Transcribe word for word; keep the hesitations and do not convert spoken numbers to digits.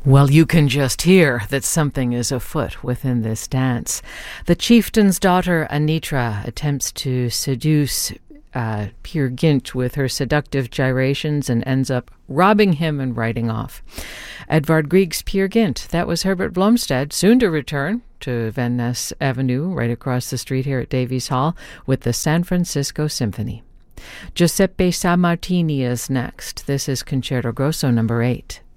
Well, you can just hear that something is afoot within this dance. The chieftain's daughter, Anitra, attempts to seduce uh, Peer Gynt with her seductive gyrations and ends up robbing him and riding off. Edvard Grieg's Peer Gynt. That was Herbert Blomstead, soon to return to Van Ness Avenue, right across the street here at Davies Hall, with the San Francisco Symphony. Giuseppe Sammartini is next. This is Concerto Grosso number eight.